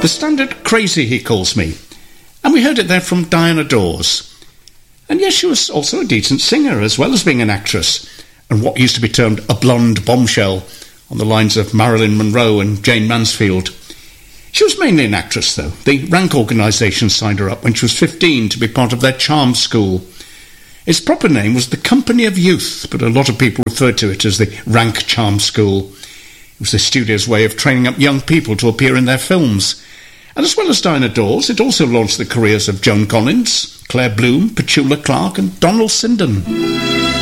The standard crazy, he calls me. And we heard it there from Diana Dawes. And yes, she was also a decent singer, as well as being an actress, and what used to be termed a blonde bombshell, on the lines of Marilyn Monroe and Jane Mansfield. She was mainly an actress, though. The Rank organisation signed her up when she was 15 to be part of their charm school. Its proper name was the Company of Youth, but a lot of people referred to it as the Rank Charm School. It was the studio's way of training up young people to appear in their films. And as well as Diana Dawes, it also launched the careers of Joan Collins, Claire Bloom, Petula Clark and Donald Sinden.